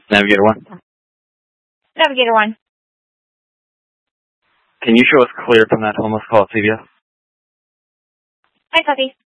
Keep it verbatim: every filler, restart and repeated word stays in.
Navigator one. Navigator one. Can you show us clear from that homeless call at C V S? Hi, Tuffy.